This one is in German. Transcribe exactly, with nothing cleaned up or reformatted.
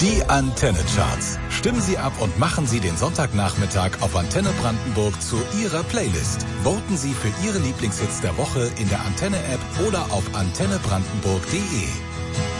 Die Antenne Charts. Stimmen Sie ab und machen Sie den Sonntagnachmittag auf Antenne Brandenburg zu Ihrer Playlist. Voten Sie für Ihre Lieblingshits der Woche in der Antenne-App oder auf antenne brandenburg punkt de.